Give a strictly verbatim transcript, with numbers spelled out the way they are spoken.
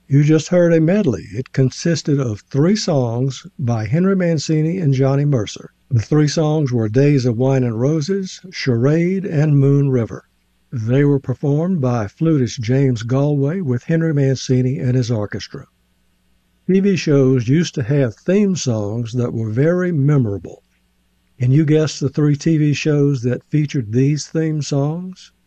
You just heard a medley. It consisted of three songs by Henry Mancini and Johnny Mercer. The three songs were Days of Wine and Roses, Charade, and Moon River. They were performed by flutist James Galway with Henry Mancini and his orchestra. T V shows used to have theme songs that were very memorable. Can you guess the three T V shows that featured these theme songs?